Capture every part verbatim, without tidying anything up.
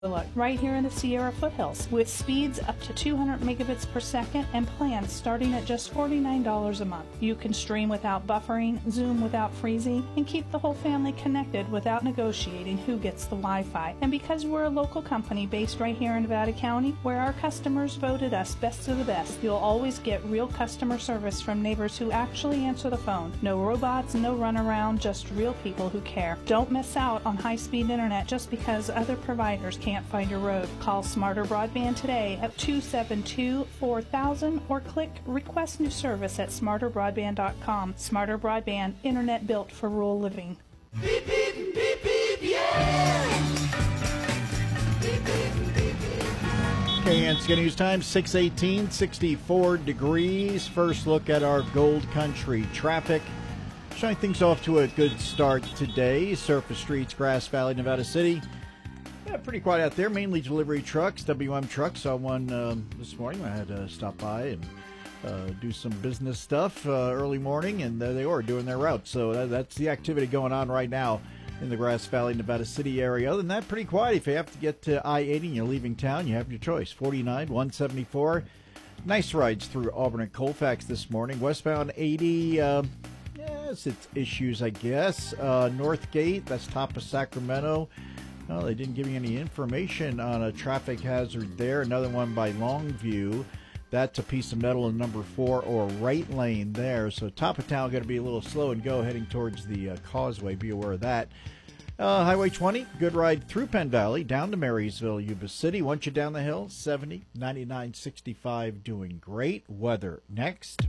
right here in the Sierra foothills with speeds up to two hundred megabits per second and plans starting at just forty-nine dollars a month. You can stream without buffering, Zoom without freezing, and keep the whole family connected without negotiating who gets the Wi-Fi. And because we're a local company based right here in Nevada County, where our customers voted us best of the best, you'll always get real customer service from neighbors who actually answer the phone. No robots, no runaround, just real people who care. Don't miss out on high-speed internet just because other providers can't Can't find your road. Call Smarter Broadband today at two seven two, four thousand or click Request New Service at smarter broadband dot com. Smarter Broadband, internet built for rural living. Beep, beep, beep, beep, yeah! Beep, beep, beep, beep. Okay, and Skinny News Time, six eighteen, sixty-four degrees. First look at our Gold Country traffic. Showing things off to a good start today. Surface streets, Grass Valley, Nevada City. Yeah, pretty quiet out there, mainly delivery trucks, W M trucks. Saw one um, this morning. I had to stop by and uh, do some business stuff uh, early morning, and there they were doing their route. So that, that's the activity going on right now in the Grass Valley, Nevada City area. Other than that, pretty quiet. If you have to get to I eighty and you're leaving town, you have your choice. forty-nine, one seventy-four. Nice rides through Auburn and Colfax this morning. Westbound eighty, uh, yes, it's issues, I guess. Uh, Northgate, that's top of Sacramento. Well, they didn't give me any information on a traffic hazard there. Another one by Longview. That's a piece of metal in number four or right lane there. So top of town going to be a little slow and go heading towards the uh, causeway. Be aware of that. Uh, Highway twenty, good ride through Penn Valley, down to Marysville, Yuba City. Once you're down the hill, seventy, ninety-nine, sixty-five, doing great. Weather next.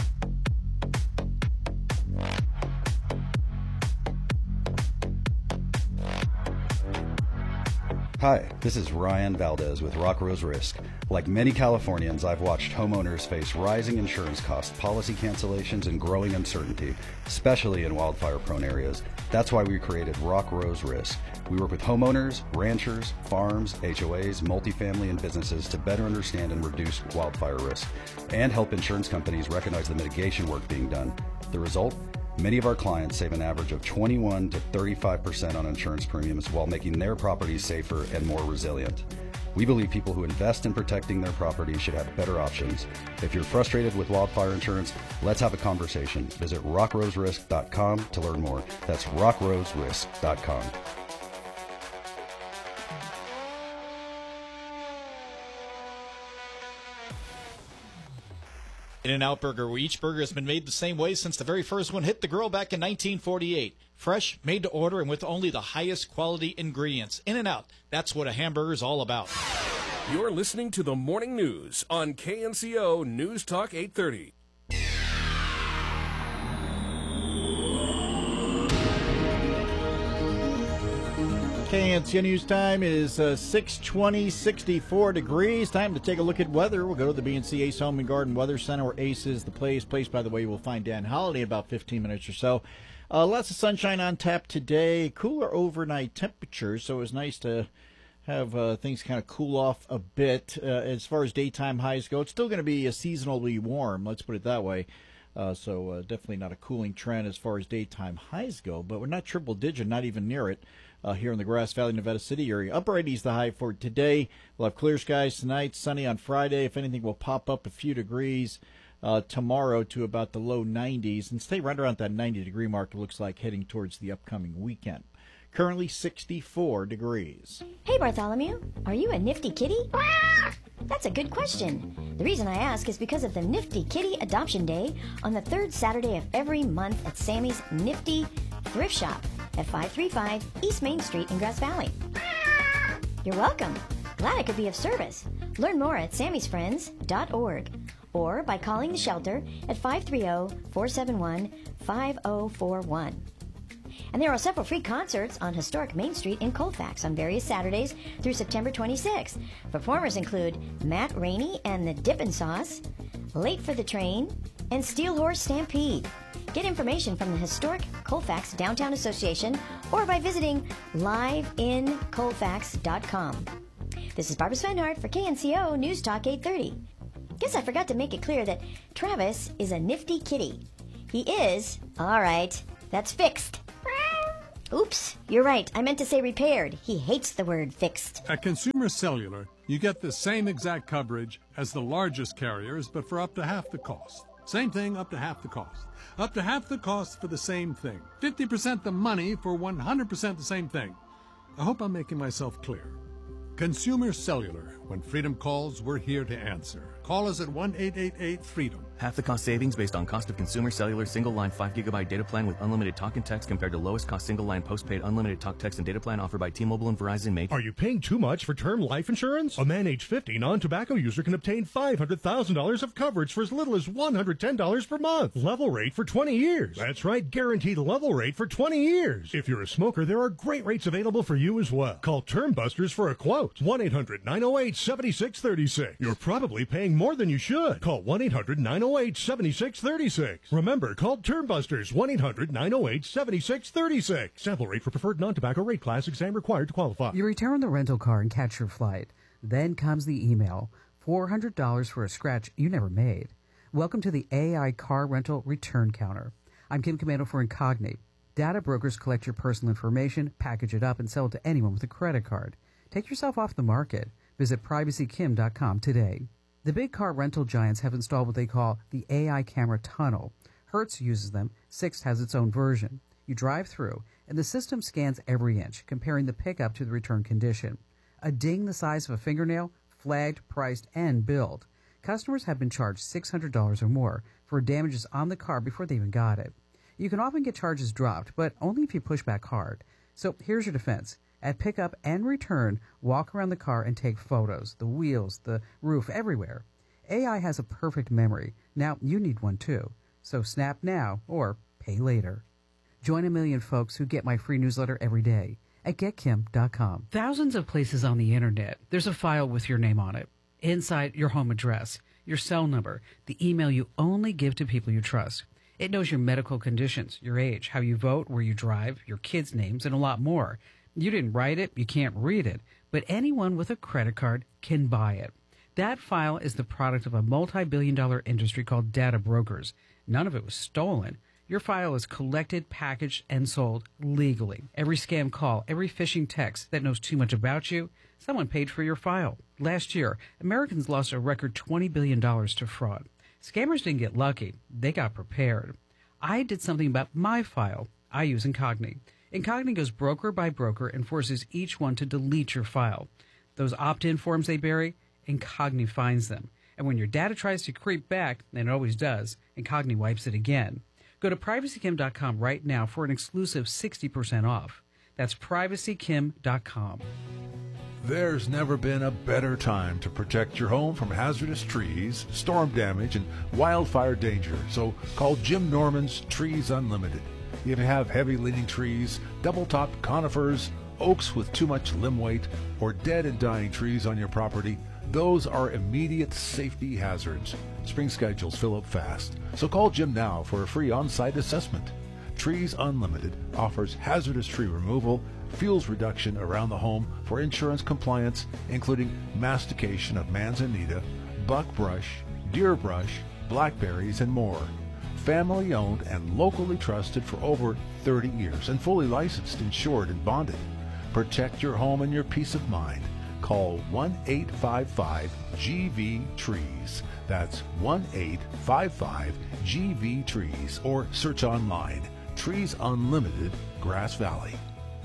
Hi, this is Ryan Valdez with Rock Rose Risk. Like many Californians, I've watched homeowners face rising insurance costs, policy cancellations, and growing uncertainty, especially in wildfire-prone areas. That's why we created Rock Rose Risk. We work with homeowners, ranchers, farms, H O As, multifamily, and businesses to better understand and reduce wildfire risk, and help insurance companies recognize the mitigation work being done. The result? Many of our clients save an average of twenty-one to thirty-five percent on insurance premiums while making their properties safer and more resilient. We believe people who invest in protecting their property should have better options. If you're frustrated with wildfire insurance, let's have a conversation. Visit rock rose risk dot com to learn more. That's rock rose risk dot com. In-N-Out Burger, where each burger has been made the same way since the very first one hit the grill back in nineteen forty-eight. Fresh, made to order, and with only the highest quality ingredients. In-N-Out, that's what a hamburger is all about. You're listening to the Morning News on K N C O News Talk eight thirty. K N C O News Time is uh, six twenty, sixty-four degrees. Time to take a look at weather. We'll go to the B and C Ace Home and Garden Weather Center, where Ace is the place. Place, by the way, we'll find Dan Holiday in about fifteen minutes or so. Uh, lots of sunshine on tap today. Cooler overnight temperatures, so it was nice to have uh, things kind of cool off a bit. Uh, as far as daytime highs go, it's still going to be a seasonally warm, let's put it that way. Uh, so uh, definitely not a cooling trend as far as daytime highs go, but we're not triple digit, not even near it. Uh, here in the Grass Valley, Nevada City area. Upper eighties the high for today. We'll have clear skies tonight, sunny on Friday. If anything, we'll pop up a few degrees uh, tomorrow to about the low nineties and stay right around that ninety degree mark, it looks like, heading towards the upcoming weekend. Currently sixty-four degrees. Hey, Bartholomew, are you a nifty kitty? That's a good question. The reason I ask is because of the Nifty Kitty Adoption Day on the third Saturday of every month at Sammy's Nifty Thrift Shop at five thirty-five East Main Street in Grass Valley. You're welcome. Glad I could be of service. Learn more at sammys friends dot org or by calling the shelter at five three zero, four seven one, five zero four one. And there are several free concerts on historic Main Street in Colfax on various Saturdays through September twenty-sixth. Performers include Matt Rainey and the Dippin' Sauce, Late for the Train, and Steel Horse Stampede. Get information from the Historic Colfax Downtown Association or by visiting live in colfax dot com. This is Barbara Svenhart for K N C O News Talk eight thirty. Guess I forgot to make it clear that Travis is a nifty kitty. He is, all right, that's fixed. Oops, you're right. I meant to say repaired. He hates the word fixed. At Consumer Cellular, you get the same exact coverage as the largest carriers, but for up to half the cost. Same thing, up to half the cost. Up to half the cost for the same thing. fifty percent the money for one hundred percent the same thing. I hope I'm making myself clear. Consumer Cellular. When freedom calls, we're here to answer. Call us at one eight eight eight freedom. Half the cost savings based on cost of Consumer Cellular single-line five gigabyte data plan with unlimited talk and text compared to lowest cost single-line postpaid unlimited talk, text, and data plan offered by T-Mobile and Verizon. Made. Are you paying too much for term life insurance? A man age fifty non-tobacco user can obtain five hundred thousand dollars of coverage for as little as one hundred ten dollars per month. Level rate for twenty years. That's right, guaranteed level rate for twenty years. If you're a smoker, there are great rates available for you as well. Call Term Busters for a quote. one eight hundred nine oh eight seven six three six. You're probably paying more than you should. Call one eight hundred nine oh eight seven six three six. Remember, call Term Busters one eight hundred nine oh eight seven six three six. Sample rate for preferred non-tobacco rate class. Exam required to qualify. You return the rental car and catch your flight. Then comes the email. four hundred dollars for a scratch you never made. Welcome to the A I Car Rental Return Counter. I'm Kim Commando for Incogni. Data brokers collect your personal information, package it up, and sell it to anyone with a credit card. Take yourself off the market. Visit privacy kim dot com today. The big car rental giants have installed what they call the A I camera tunnel. Hertz uses them. Sixt has its own version. You drive through, and the system scans every inch, comparing the pickup to the return condition. A ding the size of a fingernail, flagged, priced, and billed. Customers have been charged six hundred dollars or more for damages on the car before they even got it. You can often get charges dropped, but only if you push back hard. So here's your defense. At pickup and return, walk around the car and take photos, the wheels, the roof, everywhere. A I has a perfect memory. Now you need one too. So snap now or pay later. Join a million folks who get my free newsletter every day at get kim dot com. Thousands of places on the internet, there's a file with your name on it. Inside, your home address, your cell number, the email you only give to people you trust. It knows your medical conditions, your age, how you vote, where you drive, your kids' names, and a lot more. You didn't write it, you can't read it, but anyone with a credit card can buy it. That file is the product of a multi-billion dollar industry called data brokers. None of it was stolen. Your file is collected, packaged, and sold legally. Every scam call, every phishing text that knows too much about you, someone paid for your file. Last year, Americans lost a record twenty billion dollars to fraud. Scammers didn't get lucky. They got prepared. I did something about my file. I use Incogni. Incogni goes broker by broker and forces each one to delete your file. Those opt-in forms they bury, Incogni finds them. And when your data tries to creep back, and it always does, Incogni wipes it again. Go to privacy kim dot com right now for an exclusive sixty percent off. That's privacy kim dot com. There's never been a better time to protect your home from hazardous trees, storm damage, and wildfire danger. So call Jim Norman's Trees Unlimited. If you have heavy-leaning trees, double-topped conifers, oaks with too much limb weight, or dead and dying trees on your property, those are immediate safety hazards. Spring schedules fill up fast, so call Jim now for a free on-site assessment. Trees Unlimited offers hazardous tree removal, fuels reduction around the home for insurance compliance, including mastication of manzanita, buckbrush, deer brush, blackberries, and more. Family owned and locally trusted for over thirty years and fully licensed, insured, and bonded. Protect your home and your peace of mind. Call one eight five five G V trees. That's one eight five five G V trees or search online. Trees Unlimited, Grass Valley.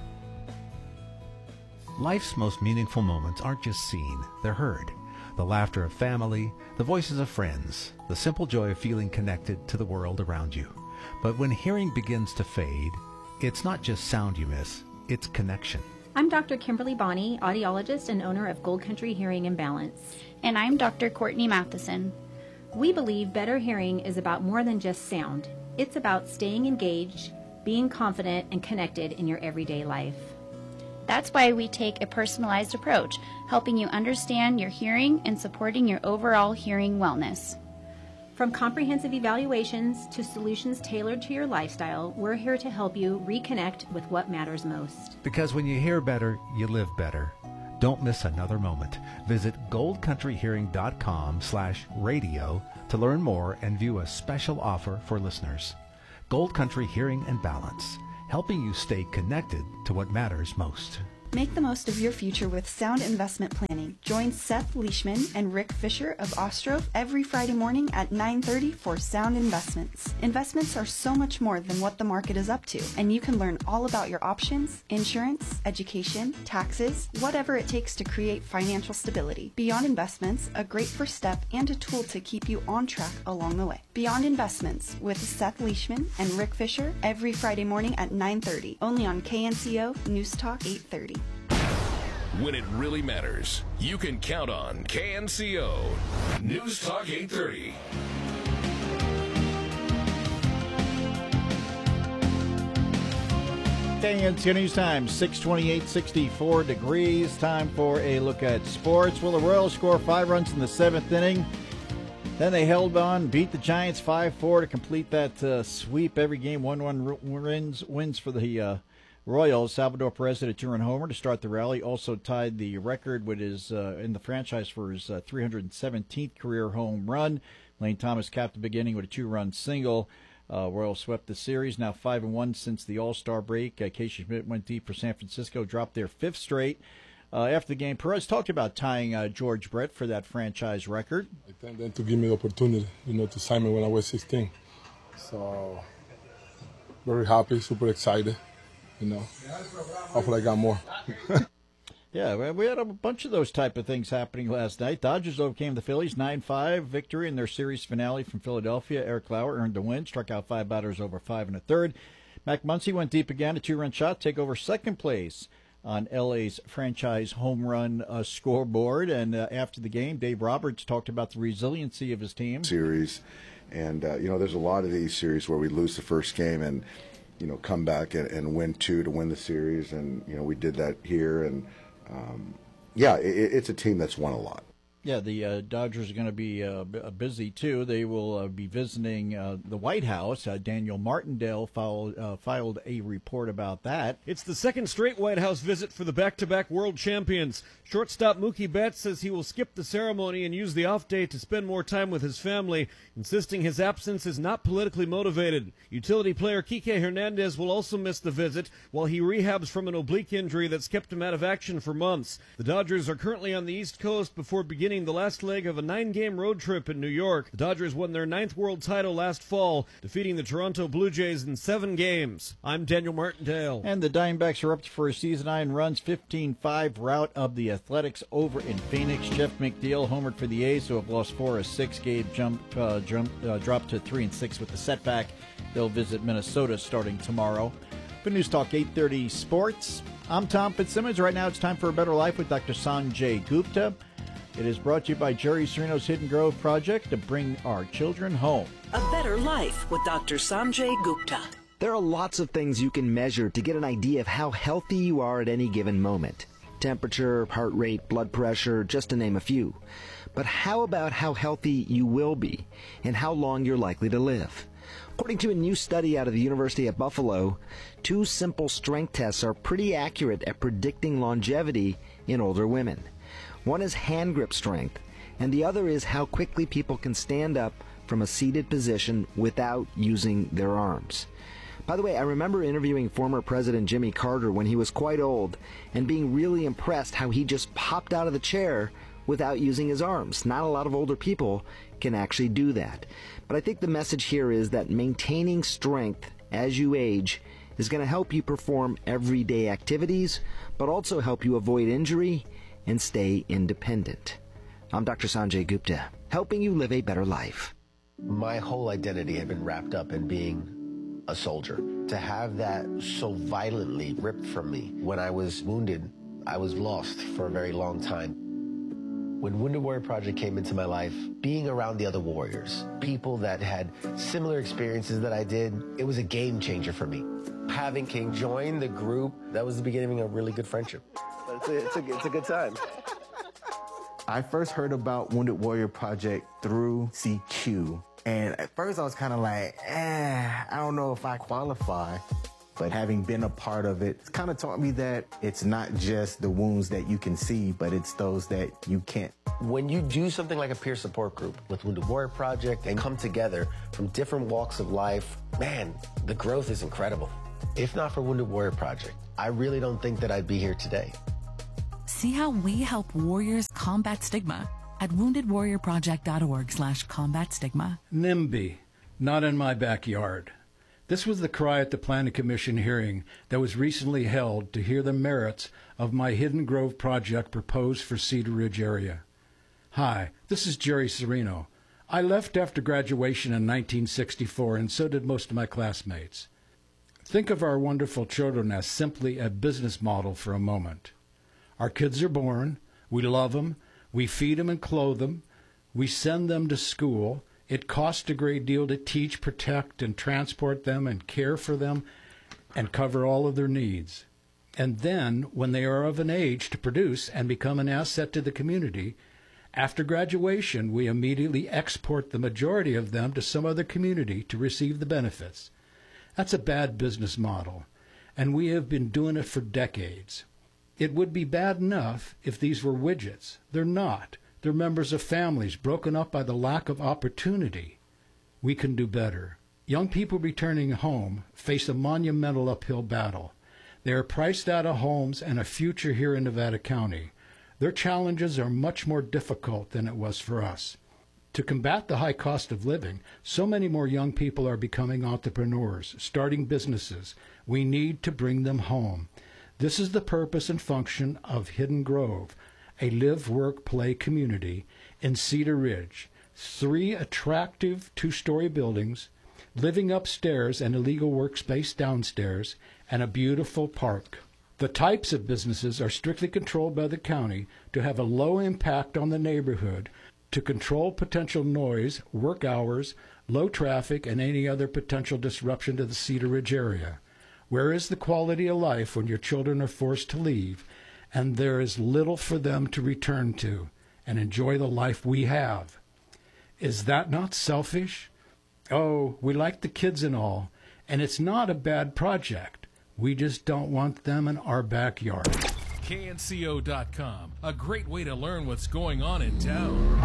Life's most meaningful moments aren't just seen, they're heard. The laughter of family, the voices of friends, the simple joy of feeling connected to the world around you. But when hearing begins to fade, it's not just sound you miss, it's connection. I'm Doctor Kimberly Bonney, audiologist and owner of Gold Country Hearing and Balance. And I'm Doctor Courtney Matheson. We believe better hearing is about more than just sound. It's about staying engaged, being confident, and connected in your everyday life. That's why we take a personalized approach, helping you understand your hearing and supporting your overall hearing wellness. From comprehensive evaluations to solutions tailored to your lifestyle, we're here to help you reconnect with what matters most. Because when you hear better, you live better. Don't miss another moment. Visit gold country hearing dot com slash radio to learn more and view a special offer for listeners. Gold Country Hearing and Balance. helping you stay connected to what matters most. Make the most of your future with sound investment planning. Join Seth Leishman and Rick Fisher of Ostrov every Friday morning at nine thirty for Sound Investments. Investments are so much more than what the market is up to, and you can learn all about your options, insurance, education, taxes, whatever it takes to create financial stability. Beyond Investments, a great first step and a tool to keep you on track along the way. Beyond Investments with Seth Leishman and Rick Fisher every Friday morning at nine thirty, only on K N C O News Talk eight thirty. When it really matters, you can count on K N C O News Talk eight thirty. K N C O News Time, six twenty-eight, sixty-four degrees. Time for a look at sports. Well, the Royals score five runs in the seventh inning. Then they held on, beat the Giants five four to complete that uh, sweep. Every game, one one wins, wins for the uh, Royals. Salvador Perez hit a two-run homer to start the rally. Also tied the record with his, uh, in the franchise for his uh, three hundred seventeenth career home run. Lane Thomas capped the beginning with a two-run single. Uh, Royals swept the series, now five and one since the All-Star break. Uh, Casey Schmidt went deep for San Francisco, dropped their fifth straight. Uh, after the game, Perez talked about tying uh, George Brett for that franchise record. I thank them to give me the opportunity, you know, to sign me when I was sixteen. So, very happy, super excited, you know. Hopefully I got more. Yeah, we had a bunch of those type of things happening last night. Dodgers overcame the Phillies, nine five victory in their series finale from Philadelphia. Eric Lauer earned the win, struck out five batters over five and a third. Mac Muncy went deep again, a two-run shot, take over second place on L A's franchise home run uh, scoreboard. And uh, after the game, Dave Roberts talked about the resiliency of his team. Series, and, uh, you know, there's a lot of these series where we lose the first game and, you know, come back and, and win two to win the series. And, you know, we did that here. And, um, yeah, it, it's a team that's won a lot. Yeah, the uh, Dodgers are going to be uh, b- busy, too. They will uh, be visiting uh, the White House. Uh, Daniel Martindale filed, uh, filed a report about that. It's the second straight White House visit for the back-to-back world champions. Shortstop Mookie Betts says he will skip the ceremony and use the off day to spend more time with his family, insisting his absence is not politically motivated. Utility player Kike Hernandez will also miss the visit while he rehabs from an oblique injury that's kept him out of action for months. The Dodgers are currently on the East Coast before beginning the last leg of a nine-game road trip in New York. The Dodgers won their ninth world title last fall, defeating the Toronto Blue Jays in seven games. I'm Daniel Martindale. And the Diamondbacks are up for a season-nine runs, fifteen five rout of the Athletics over in Phoenix. Jeff McNeil homered for the A's, who have lost four of six. Gabe jump, uh, jump, uh, dropped to three and six with the setback. They'll visit Minnesota starting tomorrow. For News Talk eight thirty Sports, I'm Tom Fitzsimmons. Right now it's time for A Better Life with Doctor Sanjay Gupta. It is brought to you by Jerry Serino's Hidden Grove Project to bring our children home. A Better Life with Doctor Sanjay Gupta. There are lots of things you can measure to get an idea of how healthy you are at any given moment. Temperature, heart rate, blood pressure, just to name a few. But how about how healthy you will be and how long you're likely to live? According to a new study out of the University of Buffalo, two simple strength tests are pretty accurate at predicting longevity in older women. One is hand grip strength, and the other is how quickly people can stand up from a seated position without using their arms. By the way, I remember interviewing former President Jimmy Carter when he was quite old and being really impressed how he just popped out of the chair without using his arms. Not a lot of older people can actually do that. But I think the message here is that maintaining strength as you age is going to help you perform everyday activities, but also help you avoid injury and stay independent. I'm Doctor Sanjay Gupta, helping you live a better life. My whole identity had been wrapped up in being a soldier. To have that so violently ripped from me when I was wounded, I was lost for a very long time. When Wounded Warrior Project came into my life, being around the other warriors, people that had similar experiences that I did, it was a game changer for me. Having King join the group, that was the beginning of a really good friendship. But it's a, it's a, it's a good time. I first heard about Wounded Warrior Project through C Q. And at first I was kind of like, eh, I don't know if I qualify. But having been a part of it, it's kind of taught me that it's not just the wounds that you can see, but it's those that you can't. When you do something like a peer support group with Wounded Warrior Project and come together from different walks of life, man, the growth is incredible. If not for Wounded Warrior Project, I really don't think that I'd be here today. See how we help warriors combat stigma at wounded warrior project dot org slash combat stigma. NIMBY, not in my backyard. This was the cry at the Planning Commission hearing that was recently held to hear the merits of my Hidden Grove project proposed for Cedar Ridge area. Hi, this is Jerry Serino. I left after graduation in nineteen sixty-four, and so did most of my classmates. Think of our wonderful children as simply a business model for a moment. Our kids are born, we love them, we feed them and clothe them, we send them to school. It costs a great deal to teach, protect, and transport them and care for them and cover all of their needs. And then, when they are of an age to produce and become an asset to the community, after graduation, we immediately export the majority of them to some other community to receive the benefits. That's a bad business model, and we have been doing it for decades. It would be bad enough if these were widgets. They're not. They're members of families broken up by the lack of opportunity. We can do better. Young people returning home face a monumental uphill battle. They are priced out of homes and a future here in Nevada County. Their challenges are much more difficult than it was for us. To combat the high cost of living, so many more young people are becoming entrepreneurs, starting businesses. We need to bring them home. This is the purpose and function of Hidden Grove, a live, work, play community in Cedar Ridge. Three attractive two-story buildings, living upstairs and a legal workspace downstairs, and a beautiful park. The types of businesses are strictly controlled by the county to have a low impact on the neighborhood, to control potential noise, work hours, low traffic, and any other potential disruption to the Cedar Ridge area. Where is the quality of life when your children are forced to leave and there is little for them to return to and enjoy the life we have? Is that not selfish? Oh, we like the kids and all, and it's not a bad project. We just don't want them in our backyard. K N C O dot com, a great way to learn what's going on in town.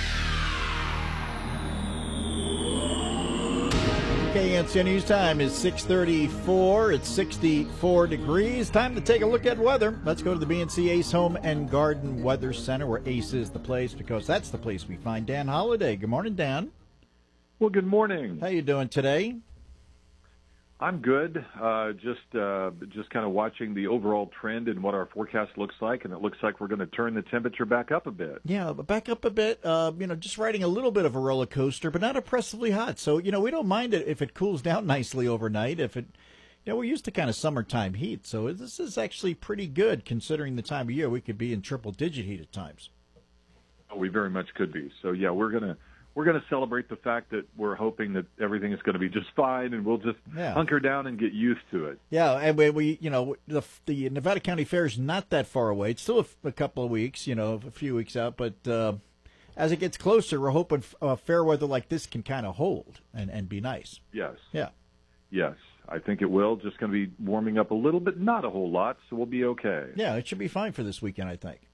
K N C O News time is six thirty-four. It's sixty-four degrees. Time to take a look at weather. Let's go to the B and C Ace Home and Garden Weather Center, where Ace is the place, because that's the place we find Dan Holliday. Good morning, Dan. Well, good morning. How you doing today? I'm good. Uh, just uh, just kind of watching the overall trend and what our forecast looks like, and it looks like we're going to turn the temperature back up a bit. Yeah, back up a bit. Uh, you know, just riding a little bit of a roller coaster, but not oppressively hot. So, you know, we don't mind it if it cools down nicely overnight. If it, you know, we're used to kind of summertime heat, so this is actually pretty good considering the time of year. We could be in triple-digit heat at times. Oh, we very much could be. So, yeah, we're gonna. We're going to celebrate the fact that we're hoping that everything is going to be just fine, and we'll just yeah. hunker down and get used to it. Yeah, and we, we you know, the the Nevada County Fair is not that far away. It's still a, a couple of weeks, you know, a few weeks out. But uh, as it gets closer, we're hoping uh, fair weather like this can kind of hold and, and be nice. Yes. Yeah. Yes, I think it will. Just going to be warming up a little bit, not a whole lot, so we'll be okay. Yeah, it should be fine for this weekend, I think.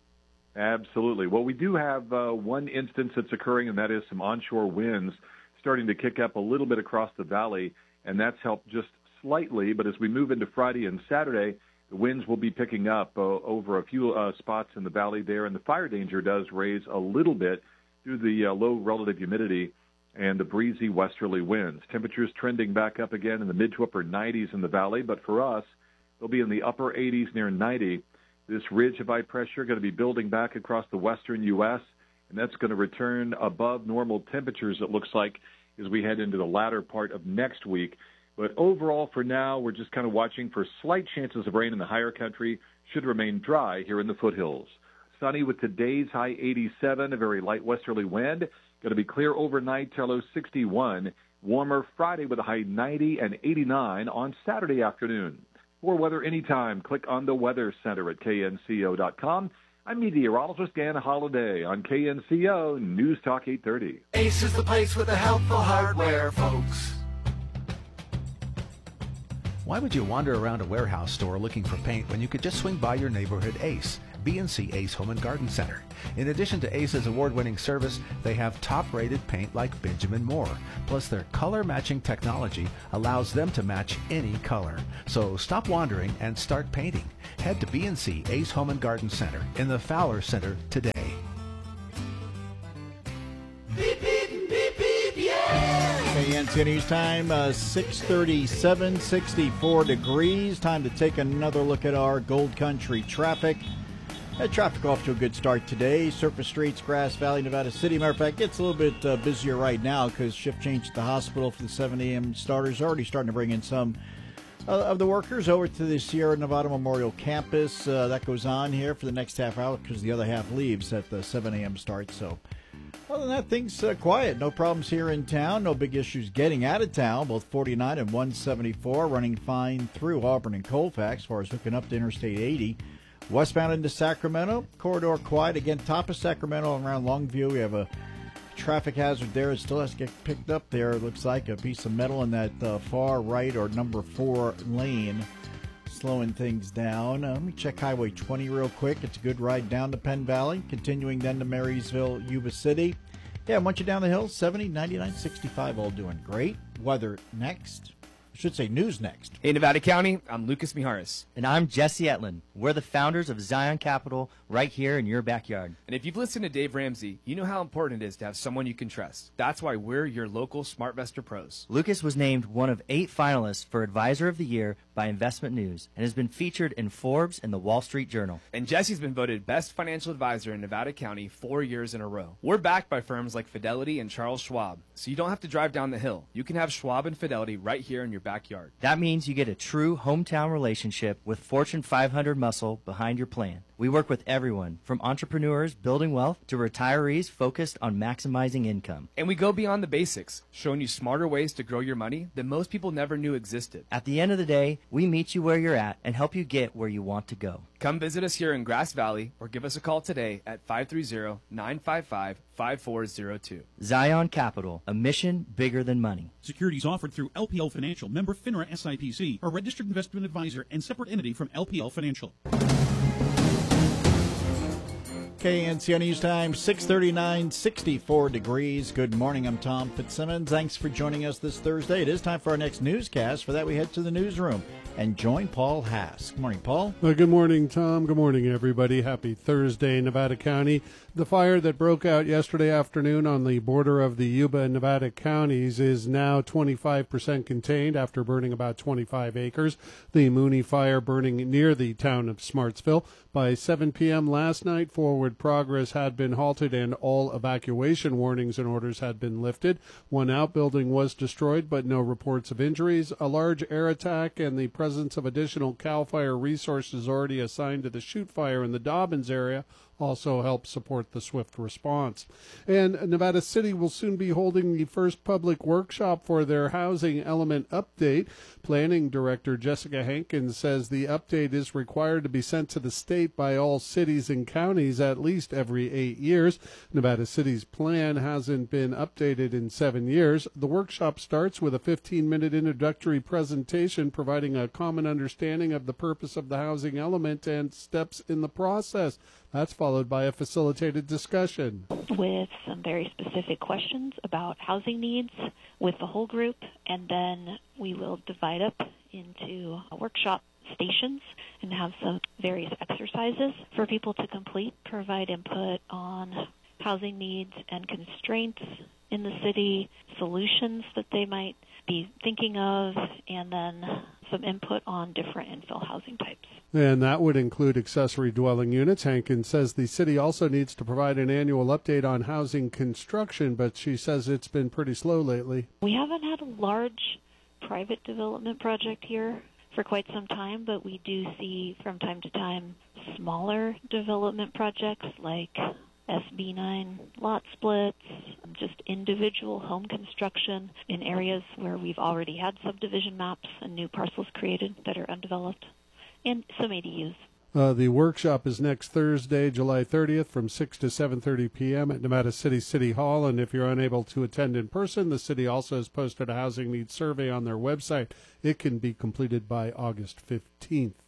Absolutely. Well, we do have uh, one instance that's occurring, and that is some onshore winds starting to kick up a little bit across the valley, and that's helped just slightly. But as we move into Friday and Saturday, the winds will be picking up uh, over a few uh, spots in the valley there, and the fire danger does raise a little bit due to the uh, low relative humidity and the breezy westerly winds. Temperatures trending back up again in the mid to upper nineties in the valley, but for us, they'll be in the upper eighties near ninety. This ridge of high pressure going to be building back across the western U S, and that's going to return above normal temperatures, it looks like, as we head into the latter part of next week. But overall, for now, we're just kind of watching for slight chances of rain in the higher country. Should remain dry here in the foothills. Sunny with today's high eighty-seven, a very light westerly wind. Going to be clear overnight, till low sixty-one. Warmer Friday with a high ninety and eighty-nine on Saturday afternoon. For weather anytime, click on the Weather Center at K N C O dot com. I'm meteorologist Dan Holliday on K N C O News Talk eight thirty. Ace is the place with the helpful hardware, folks. Why would you wander around a warehouse store looking for paint when you could just swing by your neighborhood Ace? B and C Ace Home and Garden Center. In addition to Ace's award-winning service, they have top-rated paint like Benjamin Moore. Plus, their color-matching technology allows them to match any color. So stop wandering and start painting. Head to B and C Ace Home and Garden Center in the Fowler Center today. K N C A News Time, uh, six thirty-seven, sixty-four degrees. Time to take another look at our Gold Country traffic. Uh, traffic off to a good start today. Surface streets, Grass Valley, Nevada City. Matter of fact, it's a little bit uh, busier right now because shift change at the hospital for the seven a.m. starters already starting to bring in some uh, of the workers over to the Sierra Nevada Memorial Campus. Uh, that goes on here for the next half hour because the other half leaves at the seven a.m. start. So other than that, things uh, quiet. No problems here in town. No big issues getting out of town. Both forty-nine and one seventy-four running fine through Auburn and Colfax as far as hooking up to Interstate eighty. Westbound into Sacramento, corridor quiet. Again, top of Sacramento around Longview. We have a traffic hazard there. It still has to get picked up there. It looks like a piece of metal in that uh, far right or number four lane, slowing things down. Uh, let me check Highway twenty real quick. It's a good ride down to Penn Valley, continuing then to Marysville, Yuba City. Yeah, once you're down the hill, seventy, ninety-nine, sixty-five, all doing great. Weather next. I should say news next. Hey, Nevada County, I'm Lucas Mijares. And I'm Jesse Etlin. We're the founders of Zion Capital right here in your backyard. And if you've listened to Dave Ramsey, you know how important it is to have someone you can trust. That's why we're your local SmartVestor pros. Lucas was named one of eight finalists for Advisor of the Year by Investment News and has been featured in Forbes and the Wall Street Journal. And Jesse's been voted Best Financial Advisor in Nevada County four years in a row. We're backed by firms like Fidelity and Charles Schwab, so you don't have to drive down the hill. You can have Schwab and Fidelity right here in your backyard. That means you get a true hometown relationship with Fortune five hundred muscle behind your plan. We work with everyone, from entrepreneurs building wealth to retirees focused on maximizing income. And we go beyond the basics, showing you smarter ways to grow your money that most people never knew existed. At the end of the day, we meet you where you're at and help you get where you want to go. Come visit us here in Grass Valley or give us a call today at five three zero, nine five five, five four zero two. Zion Capital, a mission bigger than money. Securities offered through L P L Financial, member FINRA S I P C, a registered investment advisor and separate entity from L P L Financial. K N C A News Time, six thirty-nine, sixty-four degrees. Good morning, I'm Tom Fitzsimmons. Thanks for joining us this Thursday. It is time for our next newscast. For that, we head to the newsroom and join Paul Haas. Good morning, Paul. Well, good morning, Tom. Good morning, everybody. Happy Thursday, Nevada County. The fire that broke out yesterday afternoon on the border of the Yuba and Nevada counties is now twenty-five percent contained after burning about twenty-five acres. The Mooney fire burning near the town of Smartsville. By seven p.m. last night, forward progress had been halted and all evacuation warnings and orders had been lifted. One outbuilding was destroyed, but no reports of injuries. A large air attack and the presence of additional CAL FIRE resources already assigned to the shoot fire in the Dobbins area also help support the swift response. And Nevada City will soon be holding the first public workshop for their housing element update. Planning Director Jessica Hankins says the update is required to be sent to the state by all cities and counties at least every eight years. Nevada City's plan hasn't been updated in seven years. The workshop starts with a fifteen-minute introductory presentation providing a common understanding of the purpose of the housing element and steps in the process. That's followed by a facilitated discussion with some very specific questions about housing needs with the whole group, and then we will divide up into workshop stations and have some various exercises for people to complete, provide input on housing needs and constraints in the city, solutions that they might be thinking of, and then some input on different infill housing types. And that would include accessory dwelling units. Hankins says the city also needs to provide an annual update on housing construction, but she says it's been pretty slow lately. We haven't had a large private development project here for quite some time, but we do see from time to time smaller development projects like S B nine lot splits, just individual home construction in areas where we've already had subdivision maps and new parcels created that are undeveloped, and some A D Us. Uh, the workshop is next Thursday, July thirtieth, from six to seven thirty p.m. at Nevada City City Hall. And if you're unable to attend in person, the city also has posted a housing needs survey on their website. It can be completed by August fifteenth.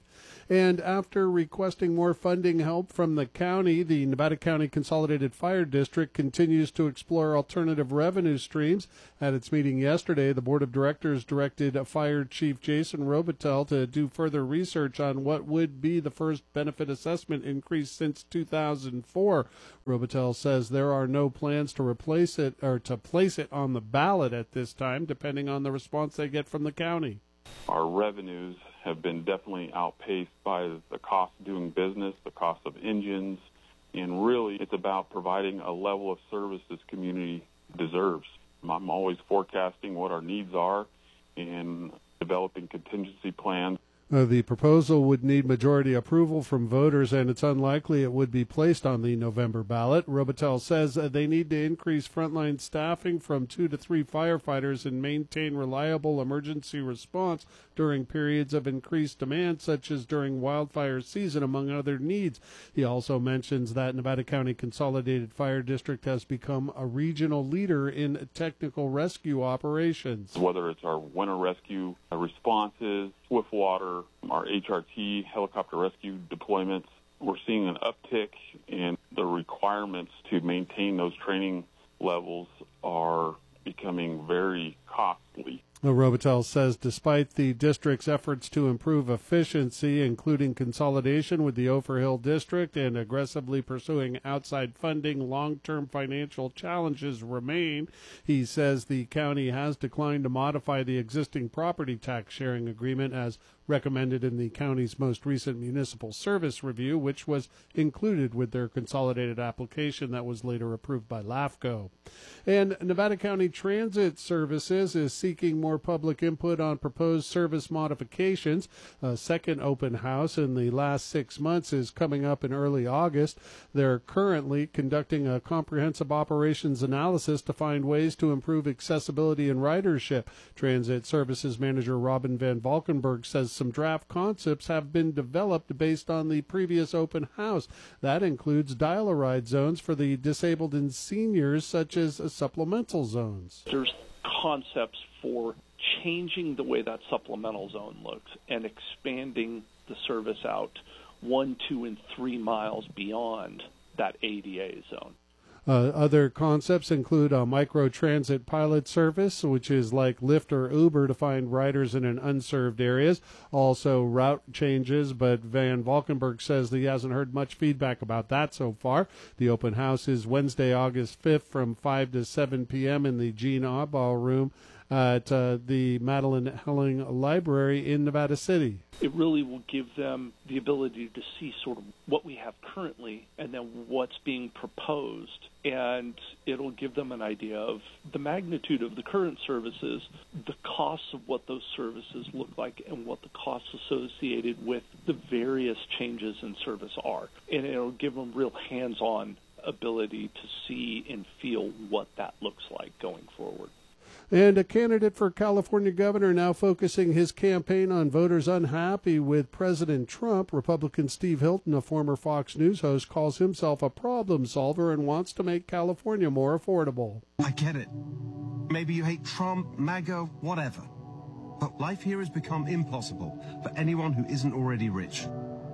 And after requesting more funding help from the county, the Nevada County Consolidated Fire District continues to explore alternative revenue streams. At its meeting yesterday, the Board of Directors directed Fire Chief Jason Robitel to do further research on what would be the first benefit assessment increase since two thousand four. Robitel says there are no plans to replace it or to place it on the ballot at this time, depending on the response they get from the county. Our revenues have been definitely outpaced by the cost of doing business, the cost of engines, and really it's about providing a level of service this community deserves. I'm always forecasting what our needs are and developing contingency plans. Uh, the proposal would need majority approval from voters, and it's unlikely it would be placed on the November ballot. Robitel says uh, they need to increase frontline staffing from two to three firefighters and maintain reliable emergency response during periods of increased demand, such as during wildfire season, among other needs. He also mentions that Nevada County Consolidated Fire District has become a regional leader in technical rescue operations. Whether it's our winter rescue responses, swift water, our H R T helicopter rescue deployments, we're seeing an uptick in the requirements to maintain those training levels are becoming very costly. Robitel says despite the district's efforts to improve efficiency, including consolidation with the Ophir Hill District and aggressively pursuing outside funding, long-term financial challenges remain. He says the county has declined to modify the existing property tax sharing agreement as recommended in the county's most recent municipal service review, which was included with their consolidated application that was later approved by LAFCO. And Nevada County Transit Services is seeking more public input on proposed service modifications. A second open house in the last six months is coming up in early August. They're currently conducting a comprehensive operations analysis to find ways to improve accessibility and ridership. Transit Services Manager Robin Van Valkenburg says some draft concepts have been developed based on the previous open house. That includes dial-a-ride zones for the disabled and seniors, such as supplemental zones. There's concepts for changing the way that supplemental zone looks and expanding the service out one, two, and three miles beyond that A D A zone. Uh, other concepts include a micro-transit pilot service, which is like Lyft or Uber to find riders in an unserved areas. Also route changes, but Van Valkenburg says that he hasn't heard much feedback about that so far. The open house is Wednesday, August fifth from five to seven p.m. in the Gene Aubal Room at uh, the Madeline Helling Library in Nevada City. It really will give them the ability to see sort of what we have currently and then what's being proposed. And it'll give them an idea of the magnitude of the current services, the costs of what those services look like, and what the costs associated with the various changes in service are. And it'll give them real hands-on ability to see and feel what that looks like going forward. And a candidate for California governor now focusing his campaign on voters unhappy with President Trump. Republican Steve Hilton, a former Fox News host, calls himself a problem solver and wants to make California more affordable. I get it. Maybe you hate Trump, MAGA, whatever. But life here has become impossible for anyone who isn't already rich.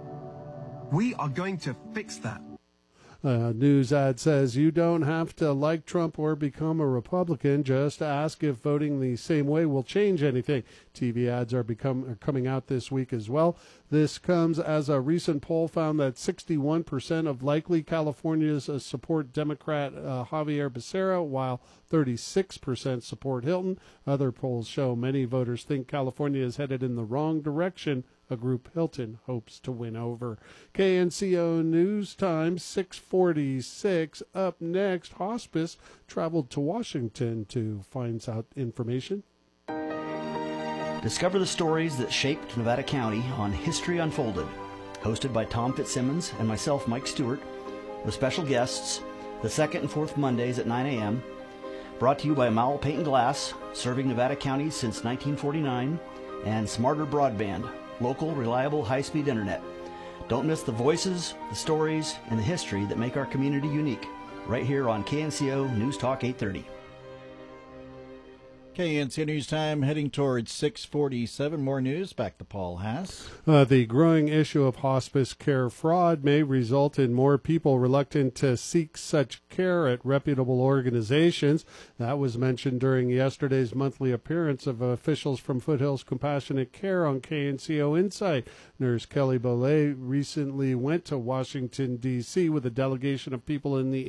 We are going to fix that. A news ad says you don't have to like Trump or become a Republican. Just ask if voting the same way will change anything. T V ads are, become, are coming out this week as well. This comes as a recent poll found that sixty-one percent of likely Californians uh, support Democrat uh, Javier Becerra, while thirty-six percent support Hilton. Other polls show many voters think California is headed in the wrong direction, a group Hilton hopes to win over. K N C O News Time, six forty-six. Up next, Hospice traveled to Washington to find out information. Discover the stories that shaped Nevada County on History Unfolded, hosted by Tom Fitzsimmons and myself, Mike Stewart, with special guests the second and fourth Mondays at nine a.m., brought to you by Mowell Paint and Glass, serving Nevada County since nineteen forty-nine, and Smarter Broadband, local, reliable, high-speed internet. Don't miss the voices, the stories, and the history that make our community unique, right here on K N C O News Talk eight thirty. K N C News Time heading towards six forty-seven. More news. Back to Paul Haas. Uh, the growing issue of hospice care fraud may result in more people reluctant to seek such care at reputable organizations. That was mentioned during yesterday's monthly appearance of officials from Foothills Compassionate Care on K N C O Insight. Nurse Kelly Bollet recently went to Washington, D C with a delegation of people in the